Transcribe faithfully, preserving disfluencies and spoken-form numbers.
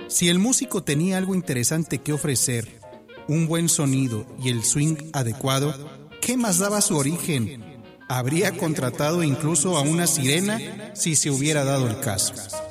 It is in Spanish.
Si el músico tenía algo interesante que ofrecer, un buen sonido y el swing adecuado, ¿qué más daba su origen? Habría contratado incluso a una sirena si se hubiera dado el caso.